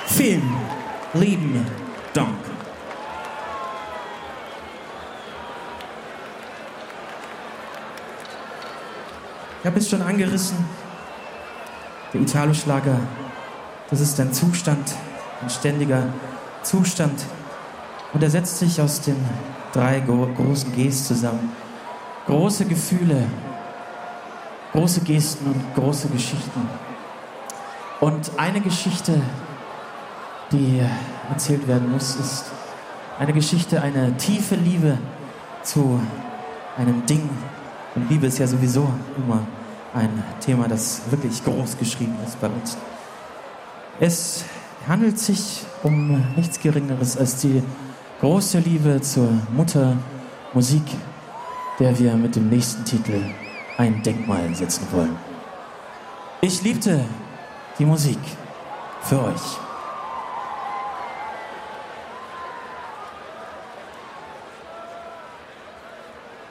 Vielen lieben Dank. Ich habe es schon angerissen. Der Italo-Schlager, das ist ein Zustand, ein ständiger Zustand. Und er setzt sich aus den drei großen Gs zusammen. Große Gefühle, große Gesten und große Geschichten. Und eine Geschichte, die erzählt werden muss, ist eine Geschichte, eine tiefe Liebe zu einem Ding. Und Liebe ist ja sowieso immer ein Thema, das wirklich groß geschrieben ist bei uns. Es handelt sich um nichts Geringeres als die große Liebe zur Mutter Musik, der wir mit dem nächsten Titel ein Denkmal setzen wollen. Ich liebte die Musik für euch.